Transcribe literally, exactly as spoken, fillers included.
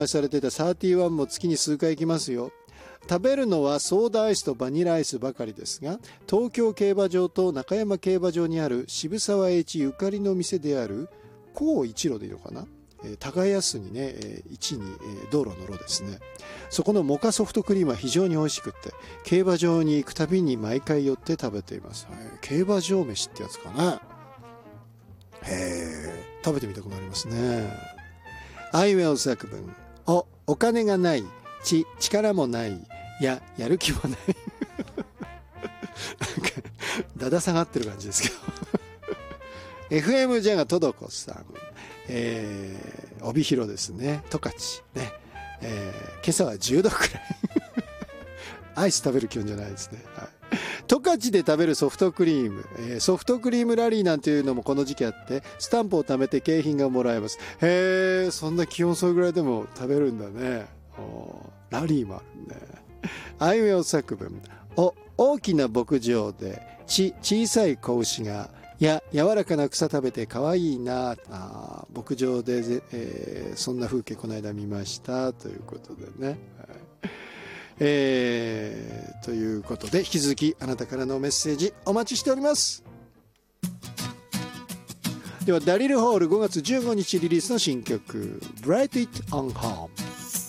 されてたサーティワンも月に数回行きますよ。食べるのはソーダアイスとバニラアイスばかりですが、東京競馬場と中山競馬場にある渋沢栄一ゆかりの店である高一路でいいのかな、えー、耕すにね、えー、一に、えー、道路の路ですね。そこのモカソフトクリームは非常に美味しくって、競馬場に行くたびに毎回寄って食べています。はい、競馬場飯ってやつかな。へえ、食べてみたくなりますね。あいうえお作文。お、お金がない。ち、力もない。や、やる気もない。なんかだだ下がってる感じですけど。エフエム ジャガとどこさん、えー、帯広ですね。十勝ね、えー、今朝はじゅうどくらい。アイス食べる気温じゃないですね。はい、十勝で食べるソフトクリーム、えー、ソフトクリームラリーなんていうのもこの時期あって、スタンプを貯めて景品がもらえます。へえ、そんな気温それぐらいでも食べるんだね。ラリーもあるね。あいうえお作文。お、大きな牧場でち、小さい子牛がや、柔らかな草食べてかわいいなあ。牧場で、えー、そんな風景この間見ましたということでね、はい、えー、ということで引き続きあなたからのメッセージお待ちしております。ではダリル・ホールごがつじゅうごにちリリースの新曲 Bright It on Home。